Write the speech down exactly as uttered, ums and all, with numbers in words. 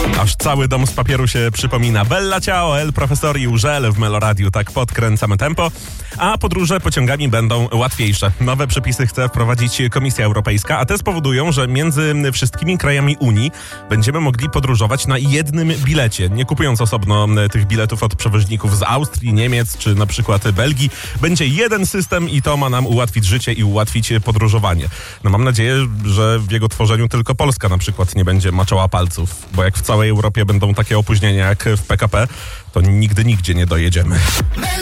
Aż cały dom z papieru się przypomina. Bella ciao, el profesor i Żel w Meloradiu. Tak podkręcamy tempo. A podróże pociągami będą łatwiejsze. Nowe przepisy chce wprowadzić Komisja Europejska, a te spowodują, że między wszystkimi krajami Unii będziemy mogli podróżować na jednym bilecie, nie kupując osobno tych biletów od przewoźników z Austrii, Niemiec czy na przykład Belgii. Będzie jeden system i to ma nam ułatwić życie i ułatwić podróżowanie. No mam nadzieję, że w jego tworzeniu tylko Polska na przykład nie będzie maczała palców, bo jak w całej Europie będą takie opóźnienia jak w P K P, to nigdy nigdzie nie dojedziemy.